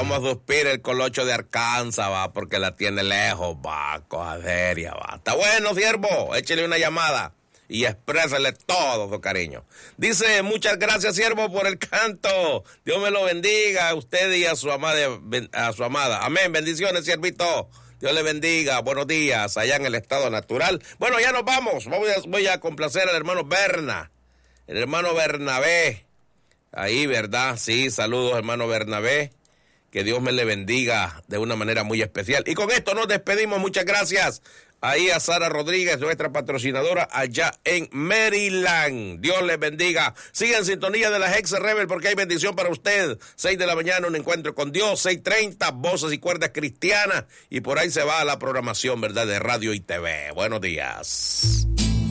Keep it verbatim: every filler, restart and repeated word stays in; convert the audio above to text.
¿Cómo suspira el colocho de Arkansas, va? Porque la tiene lejos, va, cosa seria, va. Está bueno, siervo, échele una llamada y exprésele todo su cariño. Dice, muchas gracias, siervo, por el canto. Dios me lo bendiga a usted y a su amada, a su amada. Amén, bendiciones, siervito. Dios le bendiga, buenos días, allá en el estado natural. Bueno, ya nos vamos, voy a, voy a complacer al hermano Berna, el hermano Bernabé. Ahí, ¿verdad? Sí, saludos, hermano Bernabé. Que Dios me le bendiga de una manera muy especial. Y con esto nos despedimos. Muchas gracias. Ahí a Sara Rodríguez, nuestra patrocinadora allá en Maryland. Dios les bendiga. Siga en sintonía de la Hex Rebel porque hay bendición para usted. Seis de la mañana, un encuentro con Dios. Seis treinta, voces y cuerdas cristianas. Y por ahí se va a la programación, ¿verdad? De radio y T V. Buenos días.